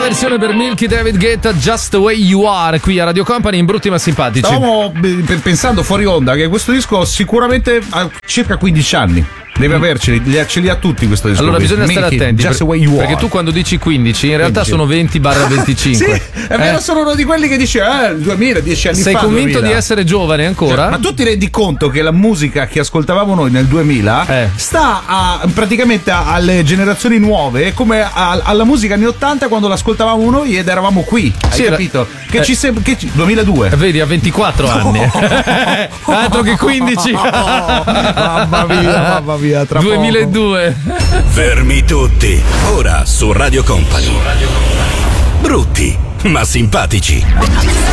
versione per Milky, David Guetta, Just the Way You Are, qui a Radio Company in Brutti ma Simpatici. Stavamo pensando fuori onda che questo disco sicuramente ha circa 15 anni. Deve averceli, ce li ha tutti questo disco. Allora bisogna stare attenti Just the Way You Are. perché tu quando dici 15 in realtà sono 20/25. Sì, è vero, sono uno di quelli che dice 2000, 10 anni Sei fa. Sei convinto 2000. di essere giovane ancora? Ma tu ti rendi conto che la musica che ascoltavamo noi nel 2000 sta praticamente alle generazioni nuove come alla musica anni 80 quando l'ascoltavamo noi ed eravamo qui. Hai capito? Che 2002. Vedi, a 24 anni. Altro che 15. Mamma mia, tra 2002. Fermi tutti. Ora su Radio Company. Brutti ma simpatici.